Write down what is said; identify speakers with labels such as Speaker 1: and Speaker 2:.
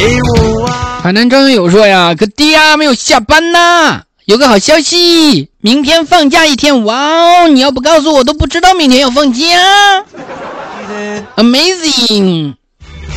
Speaker 1: 海南张友说呀，可爹啊没有下班呢，有个好消息，明天放假一天。哇哦，你要不告诉我都不知道明天要放假。 Amazing。